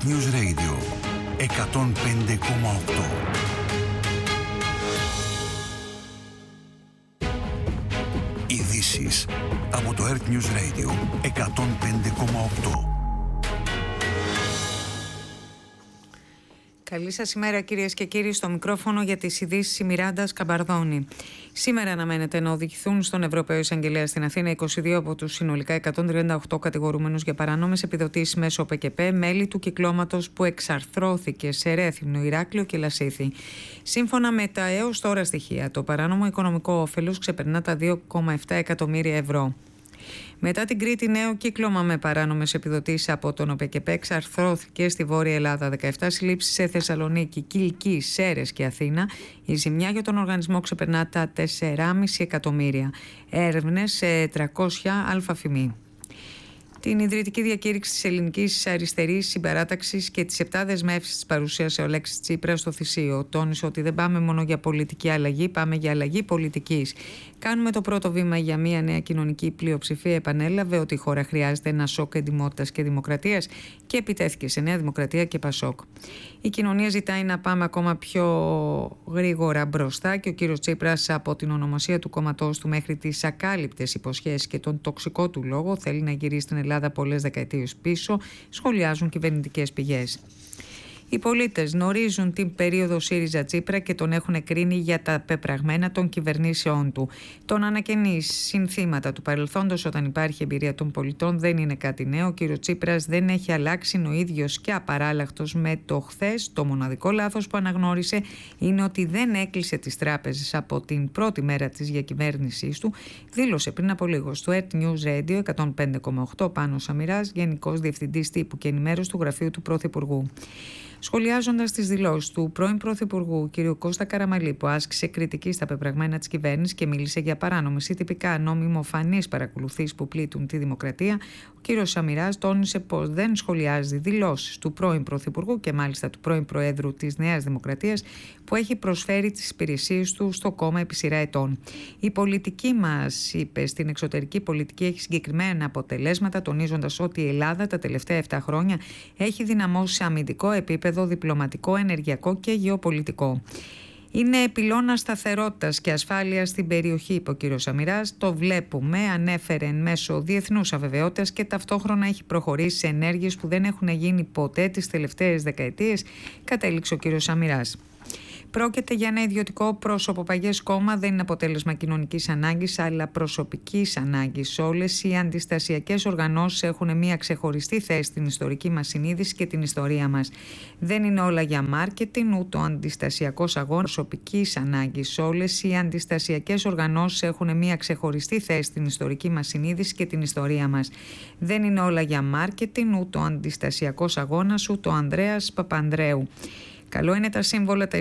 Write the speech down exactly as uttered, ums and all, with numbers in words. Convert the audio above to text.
Earth News Radio εκατόν πέντε κόμμα οκτώ. Ειδήσεις από το Earth News Radio εκατόν πέντε κόμμα οκτώ. Καλή σας ημέρα κυρίες και κύριοι, στο μικρόφωνο για τις ειδήσεις η Μιράντα Καμπαρδόνη. Σήμερα αναμένεται να οδηγηθούν στον Ευρωπαίο Εισαγγελέα στην Αθήνα είκοσι δύο από τους συνολικά εκατόν τριάντα οκτώ κατηγορούμενους για παράνομες επιδοτήσεις μέσω ΠΚΠ, μέλη του κυκλώματος που εξαρθρώθηκε σε Ρέθυμνο, Ηράκλειο και Λασίθι. Σύμφωνα με τα έως τώρα στοιχεία, το παράνομο οικονομικό όφελος ξεπερνά τα δύο κόμμα επτά εκατομμύρια ευρώ. Μετά την Κρήτη, νέο κύκλωμα με παράνομες επιδοτήσεις από τον ΟΠΕΚΕΠ εξαρθρώθηκε στη Βόρεια Ελλάδα. δεκαεπτά συλλήψεις σε Θεσσαλονίκη, Κιλκή, Σέρρες και Αθήνα. Η ζημιά για τον οργανισμό ξεπερνά τα τέσσερα κόμμα πέντε εκατομμύρια. Έρευνες σε τριακόσια αλφαφημί. Την ιδρυτική διακήρυξη της Ελληνικής Αριστερής Συμπαράταξης και τις επτά δεσμεύσεις της παρουσίασε ο Αλέξης Τσίπρας στο Θησείο. Τόνισε ότι δεν πάμε μόνο για πολιτική αλλαγή, πάμε για αλλαγή πολιτικής. Κάνουμε το πρώτο βήμα για μια νέα κοινωνική πλειοψηφία. Επανέλαβε ότι η χώρα χρειάζεται ένα σοκ εντιμότητας και δημοκρατίας και επιτέθηκε σε Νέα Δημοκρατία και Πασόκ. Η κοινωνία ζητάει να πάμε ακόμα πιο γρήγορα μπροστά και ο κύριος Τσίπρας, από την ονομασία του κόμματός του μέχρι τις ακάλυπτες υποσχέσεις και τον τοξικό του λόγο, θέλει να γυρίσει στην Ελλάδα πολλές δεκαετίες πίσω, σχολιάζουν κυβερνητικές πηγές. Οι πολίτες γνωρίζουν την περίοδο ΣΥΡΙΖΑ Τσίπρα και τον έχουν κρίνει για τα πεπραγμένα των κυβερνήσεών του. Το να ανακαινεί συνθήματα του παρελθόντος όταν υπάρχει εμπειρία των πολιτών δεν είναι κάτι νέο. Ο κ. Τσίπρας δεν έχει αλλάξει, είναι ο ίδιος και απαράλλαχτος με το χθες. Το μοναδικό λάθος που αναγνώρισε είναι ότι δεν έκλεισε τις τράπεζες από την πρώτη μέρα της διακυβέρνησής του, δήλωσε πριν από λίγο στο Earth News Radio εκατόν πέντε κόμμα οκτώ Πάνος Σαμυράς, Γενικός Διευθυντής Τύπου και Ενημέρωσης του Γραφείου του Πρωθυπουργού. Σχολιάζοντας τις δηλώσεις του πρώην Πρωθυπουργού κ. Κώστα Καραμαλή, που άσκησε κριτική στα πεπραγμένα της κυβέρνησης και μίλησε για παράνομες ή τυπικά νομιμοφανείς παρακολουθήσεις που πλήττουν τη δημοκρατία, ο κ. Σαμυράς τόνισε πως δεν σχολιάζει δηλώσεις του πρώην Πρωθυπουργού και μάλιστα του πρώην Προέδρου της Νέας Δημοκρατίας, που έχει προσφέρει τις υπηρεσίες του στο κόμμα επί σειρά ετών. Η πολιτική μας, είπε, στην εξωτερική πολιτική έχει συγκεκριμένα αποτελέσματα, τονίζοντας ότι η Ελλάδα τα τελευταία επτά χρόνια έχει δυναμώσει σε αμυντικό επίπεδο, διπλωματικό, ενεργειακό και γεωπολιτικό. Είναι πυλώνα σταθερότητας και ασφάλειας στην περιοχή, είπε ο κ. Σαμυράς. Το βλέπουμε, ανέφερε εν μέσω διεθνούς αβεβαιότητας και ταυτόχρονα έχει προχωρήσει σε ενέργειες που δεν έχουν γίνει ποτέ τις τελευταίες δεκαετίες, κατέληξε ο κ. Σαμυράς. Πρόκειται για ένα ιδιωτικό πρόσωπο παγιές κόμμα, δεν είναι αποτέλεσμα κοινωνικής ανάγκης αλλά προσωπικής ανάγκης. Όλες οι αντιστασιακές οργανώσεις έχουν μια ξεχωριστή θέση στην ιστορική μας συνείδηση και την ιστορία μας. Δεν είναι όλα για μάρκετινγκ, ούτε ο αντιστασιακός αγώνας προσωπικής ανάγκης. Όλες οι αντιστασιακές οργανώσεις έχουν μια ξεχωριστή θέση στην ιστορική μας συνείδηση και την ιστορία μας. Δεν είναι όλα για μάρκετινγκ, ούτε ο αντιστασιακός αγώνας, ούτε ο Ανδρέας Παπανδρέου. Καλό είναι τα σύμβολα, τα